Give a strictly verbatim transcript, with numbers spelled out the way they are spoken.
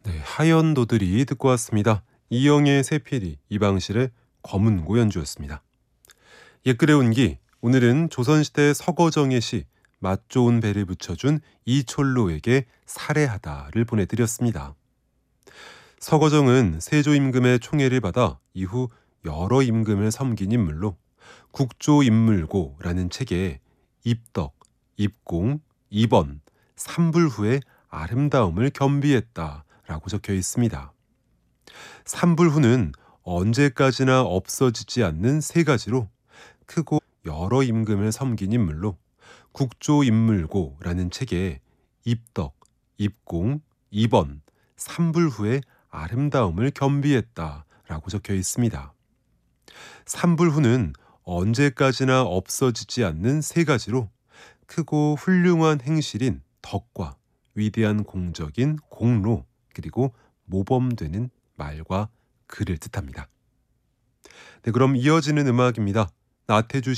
네, 하연도들이 듣고 왔습니다. 이영애의 새피리, 이방실의 검은고 연주였습니다. 옛글의 온기, 오늘은 조선시대 서거정의 시 맛 좋은 배를 붙여준 이촐로에게 살해하다를 보내드렸습니다. 서거정은 세조 임금의 총애를 받아 이후 여러 임금을 섬긴 인물로 국조임물고라는 책에 입덕, 입공, 입원, 삼불후의 아름다움을 겸비했다라고 적혀 있습니다. 삼불후는 언제까지나 없어지지 않는 세 가지로 크고 여러 임금을 섬긴 인물로 국조임물고라는 책에 입덕, 입공, 입원, 삼불후의 아름다움을 겸비했다라고 적혀 있습니다. 삼불후는 언제까지나 없어지지 않는 세 가지로 크고 훌륭한 행실인 덕과 위대한 공적인 공로 그리고 모범되는 말과 글을 뜻합니다. 네, 그럼 이어지는 음악입니다. 나태주